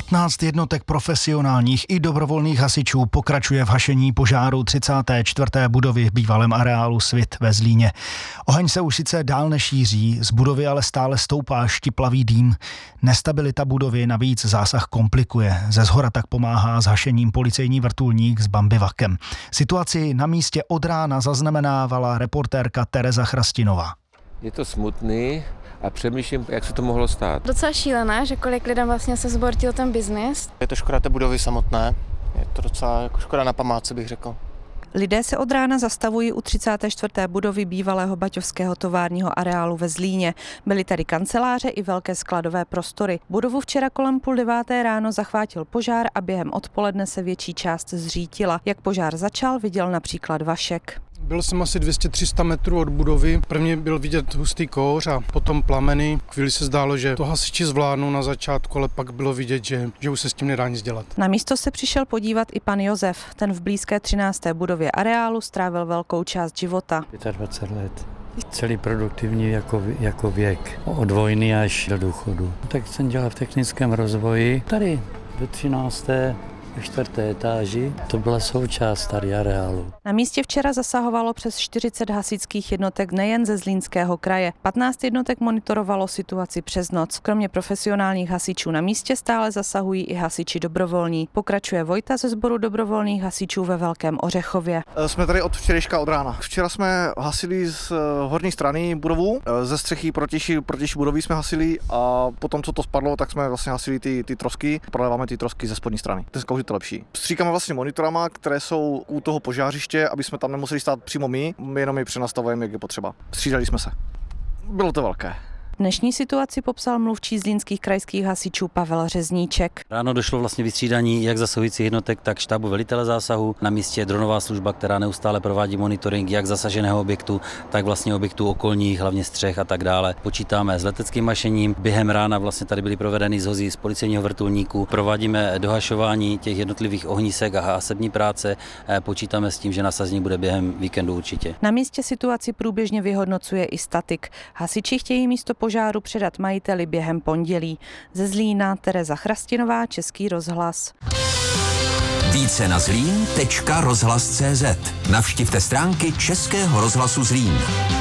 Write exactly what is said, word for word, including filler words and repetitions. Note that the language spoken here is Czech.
patnáct jednotek profesionálních i dobrovolných hasičů pokračuje v hašení požáru třicáté čtvrté budovy v bývalém areálu Svit ve Zlíně. Oheň se už sice dál nešíří, z budovy ale stále stoupá štiplavý dým. Nestabilita budovy navíc zásah komplikuje. Ze shora tak pomáhá s hašením policejní vrtulník s bambivakem. Situaci na místě od rána zaznamenávala reportérka Tereza Chrastinová. Je to smutný a přemýšlím, jak se to mohlo stát. Docela šílené, že kolik lidem vlastně se zbortil ten biznis. Je to škoda té budovy samotné, je to docela jako škoda na památce, bych řekl. Lidé se od rána zastavují u třicáté čtvrté budovy bývalého baťovského továrního areálu ve Zlíně. Byly tady kanceláře i velké skladové prostory. Budovu včera kolem půl deváté ráno zachvátil požár a během odpoledne se větší část zřítila. Jak požár začal, viděl například Vašek. Byl jsem asi dvě stě až tři sta metrů od budovy. Prvně byl vidět hustý kouř a potom plameny. Chvíli se zdálo, že to hasiči zvládnou na začátku, ale pak bylo vidět, že, že už se s tím nedá nic dělat. Na místo se přišel podívat i pan Josef. Ten v blízké třinácté budově areálu strávil velkou část života. dvacet pět let. Celý produktivní jako, jako věk. Od vojny až do důchodu. Tak jsem dělal v technickém rozvoji. Tady ve třinácté v čtvrté etáži, to byla součást tady areálu. Na místě včera zasahovalo přes čtyřicet hasičských jednotek nejen ze Zlínského kraje. patnáct jednotek monitorovalo situaci přes noc. Kromě profesionálních hasičů na místě stále zasahují i hasiči dobrovolní. Pokračuje Vojta ze sboru dobrovolných hasičů ve Velkém Ořechově. Jsme tady od včerejška od rána. Včera jsme hasili z horní strany budovu, ze střechy protější, protější budovy jsme hasili a potom, co to spadlo, tak jsme vlastně hasili ty, ty trosky. Proléváme ty trosky ze spodní strany. Dneska už je to lepší. Stříkáme vlastně monitorama, které jsou u toho požářiště, aby jsme tam nemuseli stát přímo my, my jenom je přenastavujeme, jak je potřeba. Střídali jsme se. Bylo to velké. Dnešní situaci popsal mluvčí zlínských krajských hasičů Pavel Řezníček. Ráno došlo vlastně vystřídání jak zasahujících jednotek, tak štábu velitele zásahu. Na místě je dronová služba, která neustále provádí monitoring jak zasaženého objektu, tak vlastně objektů okolních, hlavně střech a tak dále. Počítáme s leteckým mašením. Během rána vlastně tady byly provedeny zhozy z policejního vrtulníku. Provádíme dohašování těch jednotlivých ohnisek a hasební práce. Počítáme s tím, že nasazení bude během víkendu určitě. Na místě situaci průběžně vyhodnocuje i statik. Hasiči chtějí místo požáru předat majiteli během pondělí. Ze Zlína Tereza Chrastinová, Český rozhlas. Více na zlín tečka rozhlas tečka cé zet. Navštivte stránky Českého rozhlasu Zlín.